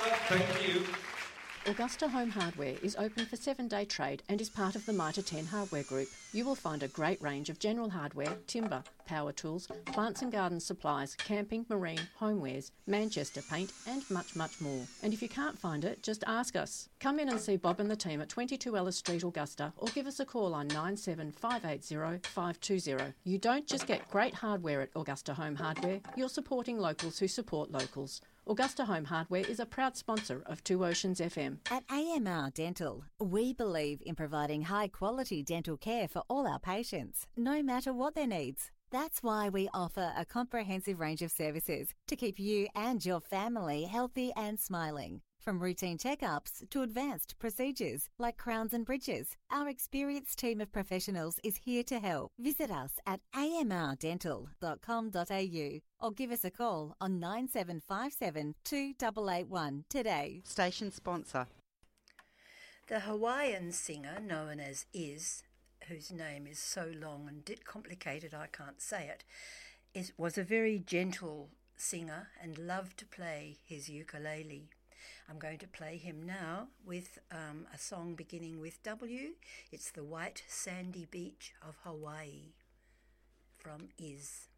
Thank you. Augusta Home Hardware is open for 7-day trade and is part of the Mitre 10 Hardware Group. You will find a great range of general hardware, timber, power tools, plants and garden supplies, camping, marine, homewares, Manchester paint and much, much more. And if you can't find it, just ask us. Come in and see Bob and the team at 22 Ellis Street, Augusta, or give us a call on 97580 520. You don't just get great hardware at Augusta Home Hardware, you're supporting locals who support locals. Augusta Home Hardware is a proud sponsor of Two Oceans FM. At AMR Dental, we believe in providing high-quality dental care for all our patients, no matter what their needs. That's why we offer a comprehensive range of services to keep you and your family healthy and smiling. From routine checkups to advanced procedures like crowns and bridges, our experienced team of professionals is here to help. Visit us at amrdental.com.au or give us a call on 9757 2881 today. Station sponsor. The Hawaiian singer known as Iz, whose name is so long and complicated I can't say it, was a very gentle singer and loved to play his ukulele. I'm going to play him now with a song beginning with W. It's The White Sandy Beach of Hawaii from Iz.